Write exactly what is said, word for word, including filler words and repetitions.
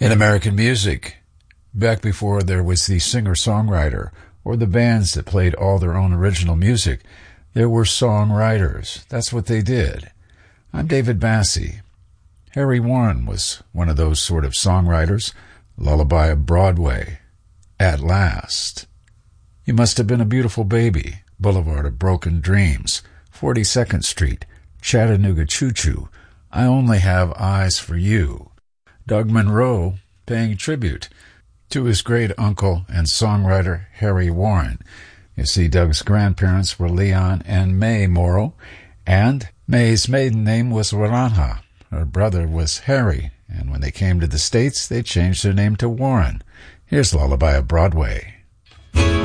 In American music, back before there was the singer-songwriter or the bands that played all their own original music, there were songwriters. That's what they did. I'm David Bassey. Harry Warren was one of those sort of songwriters. Lullaby of Broadway, At Last. You Must Have Been a Beautiful Baby, Boulevard of Broken Dreams, forty-second Street, Chattanooga Choo Choo, I Only Have Eyes for You. Doug Monroe paying tribute to his great uncle and songwriter Harry Warren. You see, Doug's grandparents were Leon and May Morrow, and May's maiden name was Waranja. Her brother was Harry, and when they came to the States, they changed their name to Warren. Here's Lullaby of Broadway.